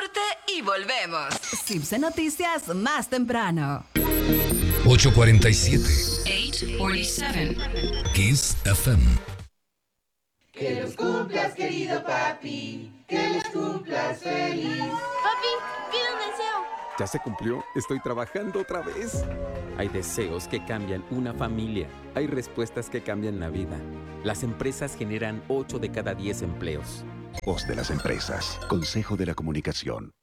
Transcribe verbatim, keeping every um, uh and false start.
corte y volvemos. Cipse Noticias más temprano. ocho cuarenta y siete. ocho cuarenta y siete. Kiss F M. Que los cumplas, querido papi. Que los cumplas feliz. Papi, pide un deseo. ¿Ya se cumplió? Estoy trabajando otra vez. Hay deseos que cambian una familia. Hay respuestas que cambian la vida. Las empresas generan ocho de cada diez empleos. Voz de las empresas. Consejo de la Comunicación.